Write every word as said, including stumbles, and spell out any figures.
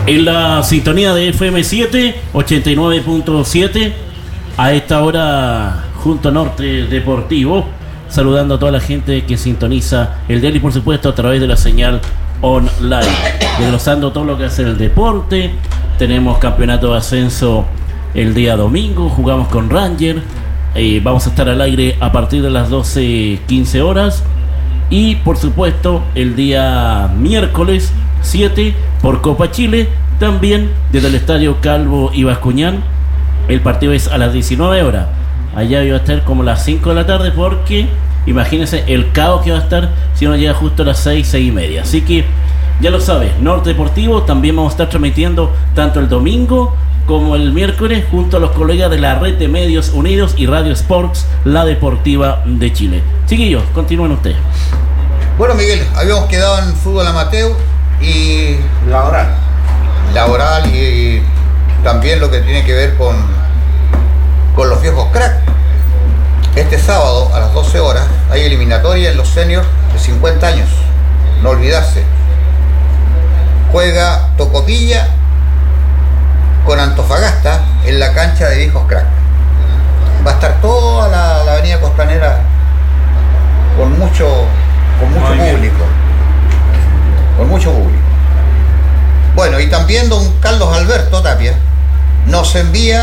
En la sintonía de F M siete, ochenta y nueve punto siete, a esta hora junto a Norte Deportivo, saludando a toda la gente que sintoniza el diario y por supuesto a través de la señal online, desglosando todo lo que hace el deporte. Tenemos campeonato de ascenso el día domingo, jugamos con Ranger, eh, vamos a estar al aire a partir de las doce quince horas y por supuesto el día miércoles siete por Copa Chile, también desde el estadio Calvo y Bascuñán. El partido es a las diecinueve horas. Allá iba a estar como a las cinco de la tarde, porque imagínense el caos que va a estar si uno llega justo a las seis, seis y media. Así que ya lo sabes, Norte Deportivo también vamos a estar transmitiendo tanto el domingo como el miércoles junto a los colegas de la red de Medios Unidos y Radio Sports, la Deportiva de Chile. Chiquillos, continúen ustedes. Bueno, Miguel, habíamos quedado en fútbol amateur y laboral. Laboral y también lo que tiene que ver con, con los viejos cracks. Este sábado a las doce horas hay eliminatoria en los seniors de cincuenta años. No olvidarse. Juega Tocopilla con Antofagasta en la cancha de viejos cracks. Va a estar toda la, la avenida Costanera con mucho, con mucho público. Con mucho público. Bueno, y también don Carlos Alberto Tapia nos envía